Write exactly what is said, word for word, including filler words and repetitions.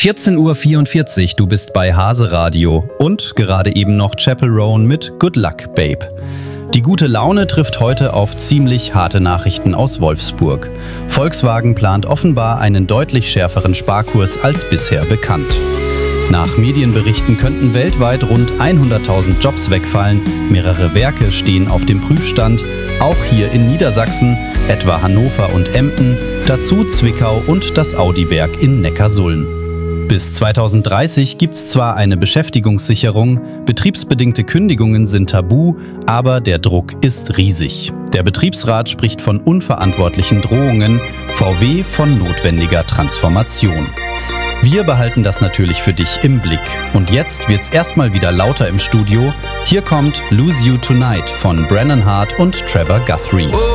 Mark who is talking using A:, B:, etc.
A: vierzehn Uhr vierundvierzig, du bist bei Hase Radio und gerade eben noch Chapel Roan mit Good Luck, Babe. Die gute Laune trifft heute auf ziemlich harte Nachrichten aus Wolfsburg. Volkswagen plant offenbar einen deutlich schärferen Sparkurs als bisher bekannt. Nach Medienberichten könnten weltweit rund hunderttausend Jobs wegfallen, mehrere Werke stehen auf dem Prüfstand, auch hier in Niedersachsen, etwa Hannover und Emden, dazu Zwickau und das Audi-Werk in Neckarsulm. Bis zweitausenddreißig gibt's zwar eine Beschäftigungssicherung, betriebsbedingte Kündigungen sind tabu, aber der Druck ist riesig. Der Betriebsrat spricht von unverantwortlichen Drohungen, V W von notwendiger Transformation. Wir behalten das natürlich für dich im Blick. Und jetzt wird's erstmal wieder lauter im Studio. Hier kommt Lose You Tonight von Brennan Hart und Trevor Guthrie.